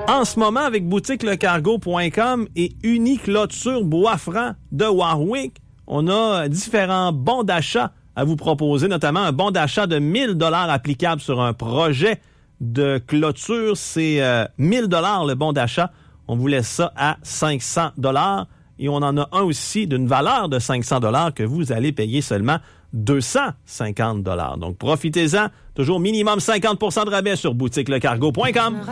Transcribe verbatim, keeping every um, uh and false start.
En ce moment, avec boutique le cargo point com et Uniclôture Bois-Franc de Warwick, on a différents bons d'achat à vous proposer, notamment un bon d'achat de mille dollars applicable sur un projet de clôture. C'est euh, mille dollars le bon d'achat. On vous laisse ça à cinq cents dollars. Et on en a un aussi d'une valeur de cinq cents dollars que vous allez payer seulement deux cent cinquante dollars. Donc, profitez-en. Toujours minimum cinquante pour cent de rabais sur boutique le cargo point com.